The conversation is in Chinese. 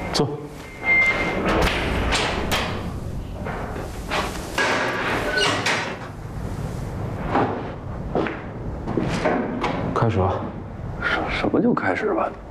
坐。开始吧。 什么就开始吧？